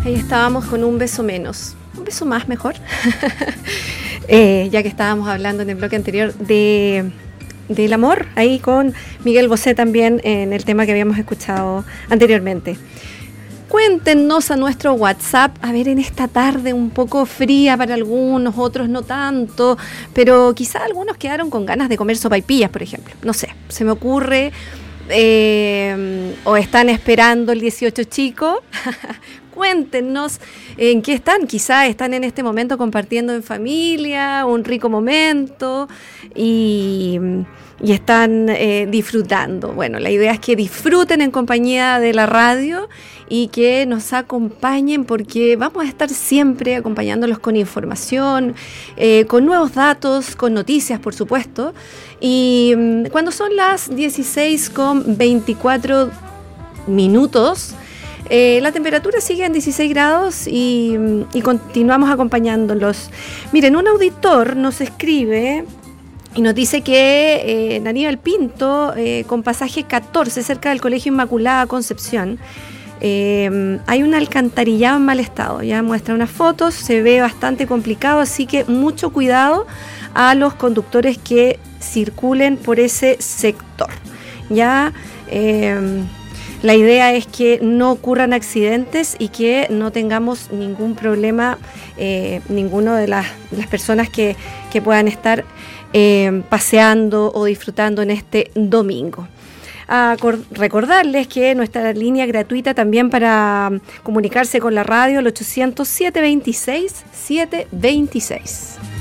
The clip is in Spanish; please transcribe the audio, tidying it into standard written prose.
Ahí estábamos con un beso menos, un beso más mejor, ya que estábamos hablando en el bloque anterior del amor, ahí con Miguel Bosé también en el tema que habíamos escuchado anteriormente. Cuéntenos a nuestro WhatsApp, a ver, en esta tarde un poco fría para algunos, otros no tanto, pero quizá algunos quedaron con ganas de comer sopaipillas, por ejemplo. No sé, se me ocurre, o están esperando el 18 chico. Cuéntenos en qué están, quizá están en este momento compartiendo en familia, un rico momento y están disfrutando. Bueno, la idea es que disfruten en compañía de la radio y que nos acompañen porque vamos a estar siempre acompañándolos con información, con nuevos datos, con noticias, por supuesto. Y cuando son las 16:24 minutos, la temperatura sigue en 16 grados y continuamos acompañándolos. Miren, un auditor nos escribe y nos dice que en Aníbal Pinto, con pasaje 14, cerca del Colegio Inmaculada Concepción, hay un alcantarillado en mal estado. Ya muestra unas fotos, se ve bastante complicado, así que mucho cuidado a los conductores que circulen por ese sector. Ya la idea es que no ocurran accidentes y que no tengamos ningún problema, ninguno de las personas que puedan estar paseando o disfrutando en este domingo. Recordarles que nuestra línea gratuita también para comunicarse con la radio, el 800-726-726.